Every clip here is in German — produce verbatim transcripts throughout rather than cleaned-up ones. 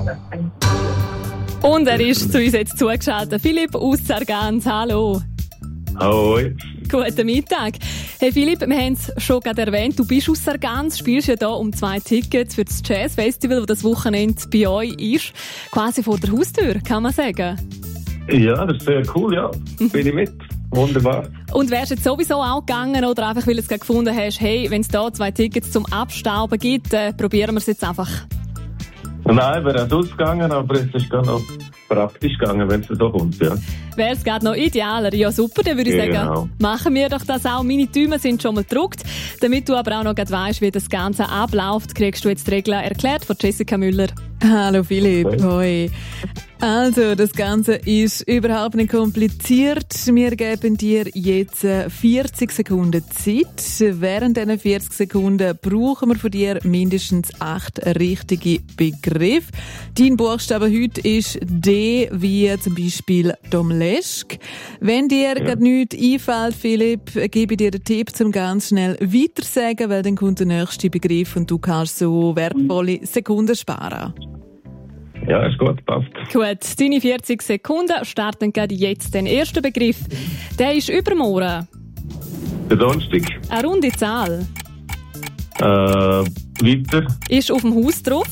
Und er ist zu uns jetzt zugeschaltet. Philipp aus Sargans, hallo. Hoi. Guten Mittag. Hey Philipp, wir haben es schon gerade erwähnt, du bist aus Sargans, spielst ja hier um zwei Tickets für das Jazz Festival, das das Wochenende bei euch ist. Quasi vor der Haustür, kann man sagen. Ja, das ist sehr cool, ja. Bin ich mit. Wunderbar. Und wärst du jetzt sowieso auch gegangen oder einfach, weil du es gerade gefunden hast, hey, wenn es da zwei Tickets zum Abstauben gibt, äh, probieren wir es jetzt einfach? Nein, wäre auch ausgegangen, aber es ist gar noch praktisch gegangen, wenn es so kommt, ja. Wäre es gerade noch idealer? Ja, super, dann würde ich Genau. sagen, machen wir doch das auch. Meine Däume sind schon mal gedruckt. Damit du aber auch noch gerade weisst, wie das Ganze abläuft, kriegst du jetzt die Regeln erklärt von Jessica Müller. Hallo Philipp, Hoi. hoi. Also, das Ganze ist überhaupt nicht kompliziert. Wir geben dir jetzt vierzig Sekunden Zeit. Während diesen vierzig Sekunden brauchen wir von dir mindestens acht richtige Begriffe. Dein Buchstabe heute ist D, wie zum Beispiel Domleschk. Wenn dir ja. gerade nichts einfällt, Philipp, gebe ich dir den Tipp, zum ganz schnell weitersagen, weil dann kommt der nächste Begriff und du kannst so wertvolle Sekunden sparen. Ja, ist gut, passt. Gut, deine vierzig Sekunden starten gerade jetzt den ersten Begriff. Der ist übermorgen. Der Donnerstag. Eine runde Zahl. Äh, weiter. Ist auf dem Haus drauf.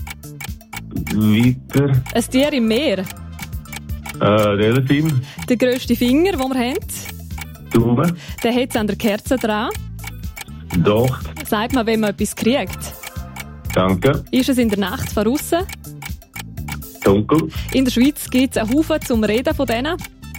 Weiter. Ein Tier im Meer. Äh, der Delfin. Der grösste Finger, den wir haben. Daumen. Der hat es an der Kerze dran. Doch. Sagt man, wenn man etwas kriegt. Danke. Ist es in der Nacht von aussen? Dunkel. In der Schweiz gibt es einen Haufen zum Reden von denen.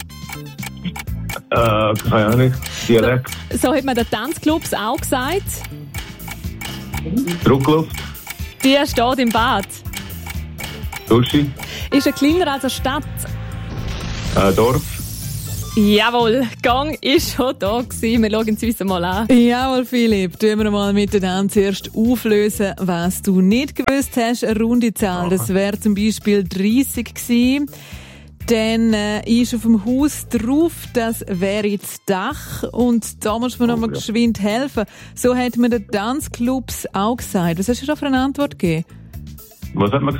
Äh, keine Ahnung. Dialekt. So, so hat man den Tanzclubs auch gesagt. Druckluft. Die steht im Bad. Dusche. Ist er kleiner als eine Stadt? Äh, Dorf. Jawohl, Gang ist schon da gewesen. Wir schauen es uns mal an. Jawohl, Philipp. Tun wir mal miteinander zuerst auflösen, was du nicht gewusst hast. Eine runde Zahl, das wäre zum Beispiel dreißig gewesen. Dann äh, ist auf dem Haus drauf, das wäre jetzt Dach. Und da muss man oh, noch mal ja. geschwind helfen. So hat man den Tanzclubs auch gesagt. Was hast du da für eine Antwort gegeben? Was hat man